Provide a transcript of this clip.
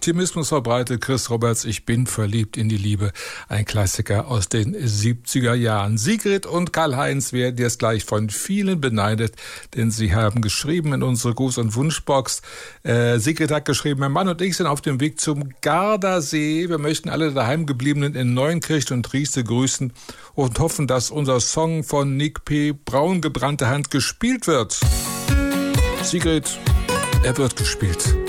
Optimismus verbreitet. Chris Roberts, Ich bin verliebt in die Liebe. Ein Klassiker aus den 70er Jahren. Sigrid und Karl-Heinz werden jetzt gleich von vielen beneidet, denn sie haben geschrieben in unsere Gruß- und Wunschbox. Sigrid hat geschrieben, mein Mann und ich sind auf dem Weg zum Gardasee. Wir möchten alle Daheimgebliebenen in Neuenkirchen und Trieste grüßen und hoffen, dass unser Song von Nick P. Braun gebrannte Hand gespielt wird. Sigrid, er wird gespielt.